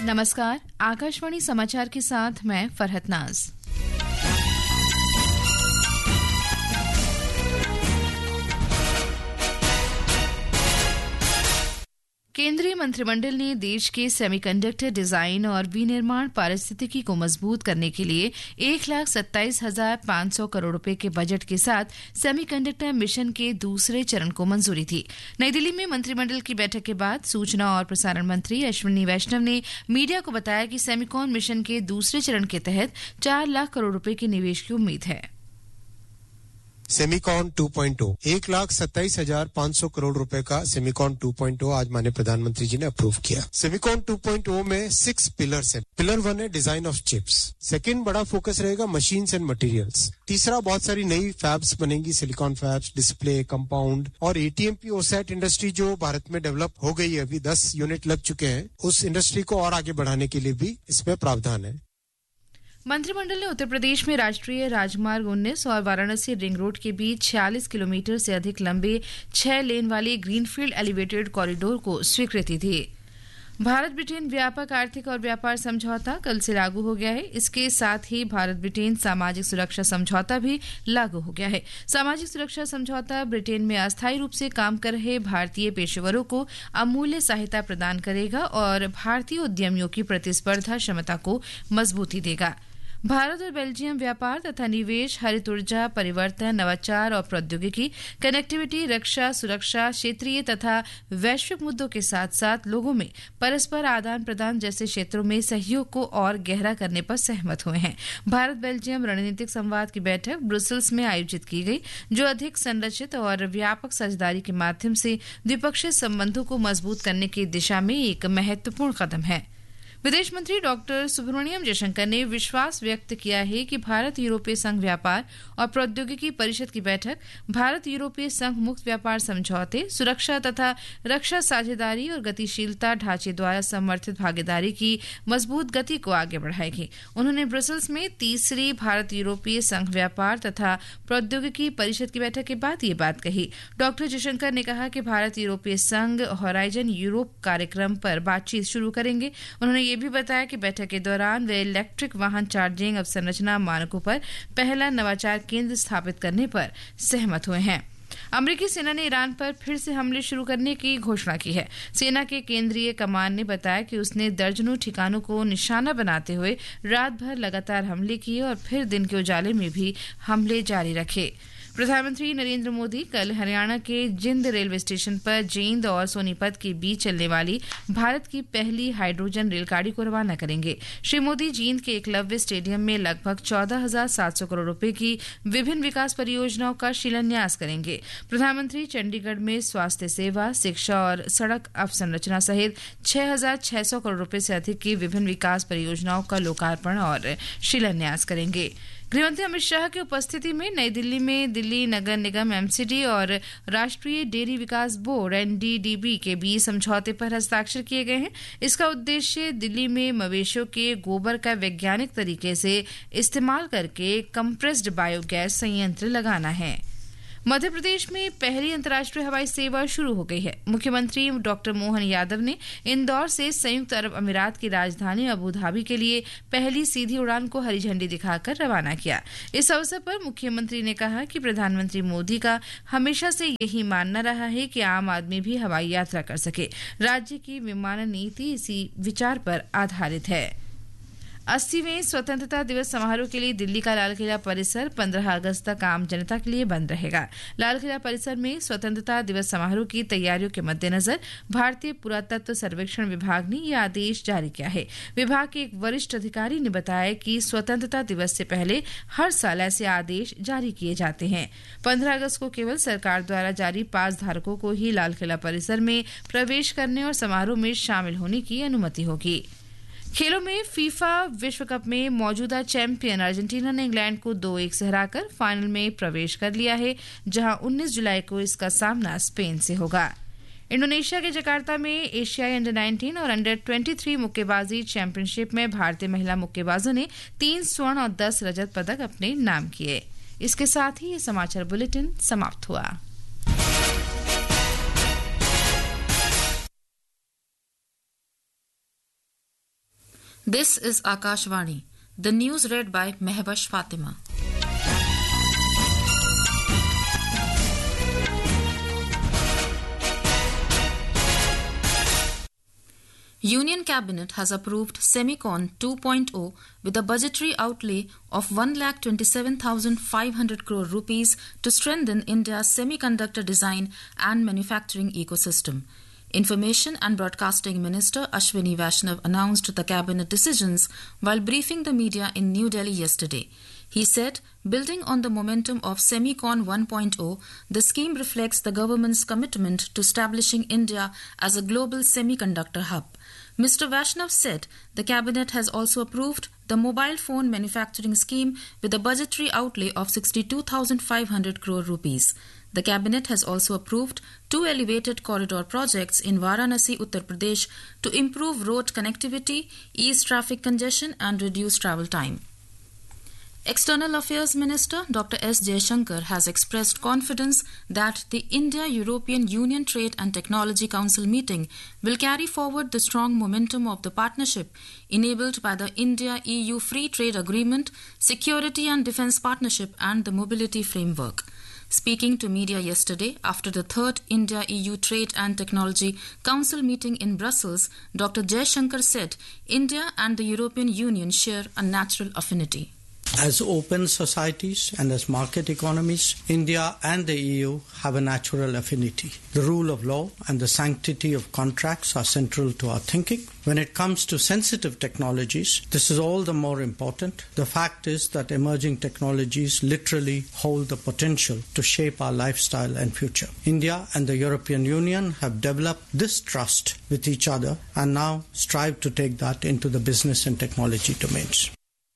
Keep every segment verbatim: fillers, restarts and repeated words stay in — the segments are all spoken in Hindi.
नमस्कार, आकाशवाणी समाचार के साथ मैं फरहत नाज। केंद्रीय मंत्रिमंडल ने देश के सेमीकंडक्टर डिजाइन और विनिर्माण पारिस्थितिकी को मजबूत करने के लिए एक लाख सत्ताईस हजार पांच सौ करोड़ रुपए के बजट के साथ सेमीकंडक्टर मिशन के दूसरे चरण को मंजूरी दी। नई दिल्ली में मंत्रिमंडल की बैठक के बाद सूचना और प्रसारण मंत्री अश्विनी वैष्णव ने मीडिया को बताया कि सेमीकॉन मिशन के दूसरे चरण के तहत चार लाख करोड़ रुपए के निवेश की उम्मीद है। सेमीकॉन टू पॉइंट ओ एक लाख सत्ताईस हजार पांच सौ करोड़ रुपए का सेमीकॉन टू पॉइंट ओ आज माननीय प्रधानमंत्री जी ने अप्रूव किया। सेमीकॉन टू पॉइंट ओ में सिक्स पिलर्स हैं। पिलर वन है डिजाइन ऑफ चिप्स, सेकंड बड़ा फोकस रहेगा मशीन्स एंड मटेरियल्स, तीसरा बहुत सारी नई फैब्स बनेंगी, सिलिकॉन फैब्स, डिस्प्ले, कंपाउंड और एटीएमपी ओसैट इंडस्ट्री जो भारत में डेवलप हो गई है, अभी दस यूनिट लग चुके हैं, उस इंडस्ट्री को और आगे बढ़ाने के लिए भी इसमें प्रावधान है। मंत्रिमंडल ने उत्तर प्रदेश में राष्ट्रीय राजमार्ग उन्नीस और वाराणसी रिंग रोड के बीच छियालीस किलोमीटर से अधिक लंबे छह लेन वाले ग्रीनफील्ड एलिवेटेड कॉरिडोर को स्वीकृति दी। भारत ब्रिटेन व्यापक आर्थिक और व्यापार समझौता कल से लागू हो गया है। इसके साथ ही भारत ब्रिटेन सामाजिक सुरक्षा समझौता भी लागू हो गया है। सामाजिक सुरक्षा समझौता ब्रिटेन में अस्थायी रूप से काम कर रहे भारतीय पेशेवरों को अमूल्य सहायता प्रदान करेगा और भारतीय उद्यमियों की प्रतिस्पर्धा क्षमता को मजबूती देगा। भारत और बेल्जियम व्यापार तथा निवेश, हरित ऊर्जा, परिवर्तन, नवाचार और प्रौद्योगिकी, कनेक्टिविटी, रक्षा, सुरक्षा, क्षेत्रीय तथा वैश्विक मुद्दों के साथ साथ लोगों में परस्पर आदान प्रदान जैसे क्षेत्रों में सहयोग को और गहरा करने पर सहमत हुए हैं। भारत बेल्जियम रणनीतिक संवाद की बैठक ब्रुसेल्स में आयोजित की गई, जो अधिक संरचित और व्यापक साझेदारी के माध्यम से द्विपक्षीय संबंधों को मजबूत करने की दिशा में एक महत्वपूर्ण कदम है। विदेश मंत्री डॉक्टर सुब्रमण्यम जयशंकर ने विश्वास व्यक्त किया है कि भारत यूरोपीय संघ व्यापार और प्रौद्योगिकी परिषद की बैठक भारत यूरोपीय संघ मुक्त व्यापार समझौते, सुरक्षा तथा रक्षा साझेदारी और गतिशीलता ढांचे द्वारा समर्थित भागीदारी की मजबूत गति को आगे बढ़ाएगी। उन्होंने ब्रसेल्स में तीसरी भारत यूरोपीय संघ व्यापार तथा प्रौद्योगिकी परिषद की बैठक के बाद ये बात कही। डॉक्टर जयशंकर ने कहा कि भारत यूरोपीय संघ होराइजन यूरोप कार्यक्रम पर बातचीत शुरू करेंगे। उन्होंने ये भी बताया कि बैठक के दौरान वे इलेक्ट्रिक वाहन चार्जिंग अवसंरचना मानकों पर पहला नवाचार केंद्र स्थापित करने पर सहमत हुए हैं। अमेरिकी सेना ने ईरान पर फिर से हमले शुरू करने की घोषणा की है। सेना के केंद्रीय कमान ने बताया कि उसने दर्जनों ठिकानों को निशाना बनाते हुए रात भर लगातार हमले किए और फिर दिन के उजाले में भी हमले जारी रखे। प्रधानमंत्री नरेंद्र मोदी कल हरियाणा के जिंद रेलवे स्टेशन पर जींद और सोनीपत के बीच चलने वाली भारत की पहली हाइड्रोजन रेलगाड़ी को रवाना करेंगे। श्री मोदी जींद के एकलव्य स्टेडियम में लगभग चौदह हजार सात सौ करोड़ रुपए की विभिन्न विकास परियोजनाओं का शिलान्यास करेंगे। प्रधानमंत्री चंडीगढ़ में स्वास्थ्य सेवा, शिक्षा और सड़क अवसंरचना सहित छह हजार छह सौ करोड़ रुपए से अधिक की विभिन्न विकास परियोजनाओं का लोकार्पण और शिलान्यास करेंगे। गृहमंत्री अमित शाह की उपस्थिति में नई दिल्ली में दिल्ली नगर निगम एमसीडी और राष्ट्रीय डेयरी विकास बोर्ड एनडीडीबी के बीच समझौते पर हस्ताक्षर किए गए हैं। इसका उद्देश्य दिल्ली में मवेशियों के गोबर का वैज्ञानिक तरीके से इस्तेमाल करके कंप्रेस्ड बायोगैस संयंत्र लगाना है। मध्य प्रदेश में पहली अंतर्राष्ट्रीय हवाई सेवा शुरू हो गई है। मुख्यमंत्री डॉक्टर मोहन यादव ने इंदौर से संयुक्त अरब अमीरात की राजधानी अबू धाबी के लिए पहली सीधी उड़ान को हरी झंडी दिखाकर रवाना किया। इस अवसर पर मुख्यमंत्री ने कहा कि प्रधानमंत्री मोदी का हमेशा से यही मानना रहा है कि आम आदमी भी हवाई यात्रा कर सके। राज्य की विमानन नीति इसी विचार पर आधारित है। अस्सीवें स्वतंत्रता दिवस समारोह के लिए दिल्ली का लाल किला परिसर पंद्रह अगस्त तक आम जनता के लिए बंद रहेगा। लाल किला परिसर में स्वतंत्रता दिवस समारोह की तैयारियों के मद्देनजर भारतीय पुरातत्व सर्वेक्षण विभाग ने यह आदेश जारी किया है। विभाग के एक वरिष्ठ अधिकारी ने बताया कि स्वतंत्रता दिवस से पहले हर साल ऐसे आदेश जारी किए जाते हैं। पंद्रह अगस्त को केवल सरकार द्वारा जारी पास धारकों को ही लाल किला परिसर में प्रवेश करने और समारोह में शामिल होने की अनुमति होगी। खेलों में फीफा विश्व कप में मौजूदा चैंपियन अर्जेंटीना ने इंग्लैंड को दो एक से हराकर फाइनल में प्रवेश कर लिया है, जहां उन्नीस जुलाई को इसका सामना स्पेन से होगा। इंडोनेशिया के जकार्ता में एशियाई अंडर नाइनटीन और अंडर तेईस मुक्केबाजी चैंपियनशिप में भारतीय महिला मुक्केबाजों ने तीन स्वर्ण और दस रजत पदक अपने नाम किए। इसके साथ ही ये समाचार बुलेटिन समाप्त हुआ। This is Akashvani. The news read by Mehbash Fatima. Union Cabinet has approved Semicon two point oh with a budgetary outlay of one lakh twenty-seven thousand five hundred crore rupees to strengthen India's semiconductor design and manufacturing ecosystem. Information and Broadcasting Minister Ashwini Vaishnav announced the cabinet decisions while briefing the media in New Delhi yesterday. He said, building on the momentum of Semicon one point oh, the scheme reflects the government's commitment to establishing India as a global semiconductor hub. Mister Vaishnav said the cabinet has also approved the mobile phone manufacturing scheme with a budgetary outlay of sixty-two thousand five hundred crore rupees. The cabinet has also approved two elevated corridor projects in Varanasi, Uttar Pradesh to improve road connectivity, ease traffic congestion and reduce travel time. External Affairs Minister Doctor S. Jaishankar has expressed confidence that the India-European Union Trade and Technology Council meeting will carry forward the strong momentum of the partnership enabled by the India-E U Free Trade Agreement, Security and Defence Partnership and the Mobility Framework. Speaking to media yesterday after the third India-E U Trade and Technology Council meeting in Brussels, Doctor Jaishankar said India and the European Union share a natural affinity. As open societies and as market economies, India and the E U have a natural affinity. The rule of law and the sanctity of contracts are central to our thinking. When it comes to sensitive technologies, this is all the more important. The fact is that emerging technologies literally hold the potential to shape our lifestyle and future. India and the European Union have developed this trust with each other and now strive to take that into the business and technology domains.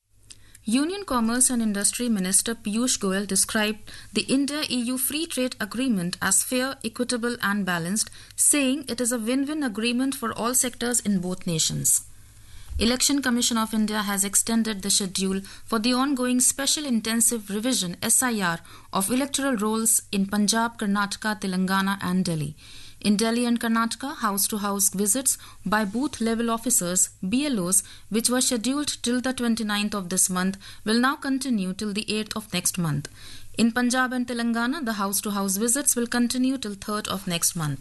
Union Commerce and Industry Minister Piyush Goyal described the India-E U Free Trade Agreement as fair, equitable and balanced, saying it is a win-win agreement for all sectors in both nations. Election Commission of India has extended the schedule for the ongoing Special Intensive Revision S I R of electoral rolls in Punjab, Karnataka, Telangana and Delhi. In Delhi and Karnataka, house-to-house visits by booth-level officers, B L Os, which were scheduled till the twenty-ninth of this month, will now continue till the eighth of next month. In Punjab and Telangana, the house-to-house visits will continue till third of next month.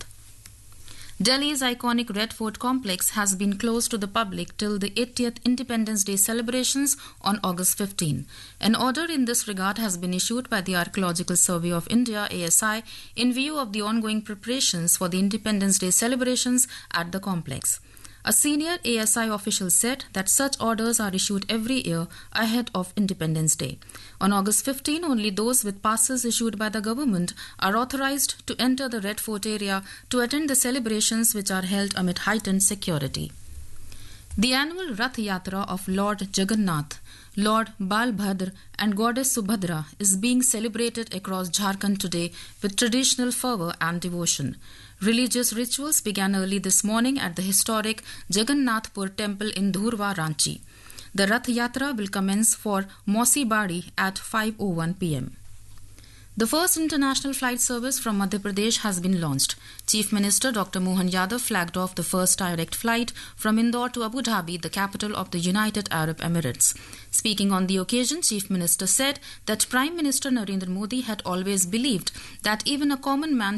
Delhi's iconic Red Fort complex has been closed to the public till the eightieth Independence Day celebrations on August fifteenth. An order in this regard has been issued by the Archaeological Survey of India, A S I, in view of the ongoing preparations for the Independence Day celebrations at the complex. A senior A S I official said that such orders are issued every year ahead of Independence Day. On August fifteenth, only those with passes issued by the government are authorized to enter the Red Fort area to attend the celebrations, which are held amid heightened security. The annual Rath Yatra of Lord Jagannath, Lord Balbhadra and Goddess Subhadra is being celebrated across Jharkhand today with traditional fervour and devotion. Religious rituals began early this morning at the historic Jagannathpur temple in Dhurwa, Ranchi. The Rath Yatra will commence for Mausi Badi at five oh one p.m. The first international flight service from Madhya Pradesh has been launched. Chief Minister Doctor Mohan Yadav flagged off the first direct flight from Indore to Abu Dhabi, the capital of the United Arab Emirates. Speaking on the occasion, Chief Minister said that Prime Minister Narendra Modi had always believed that even a common man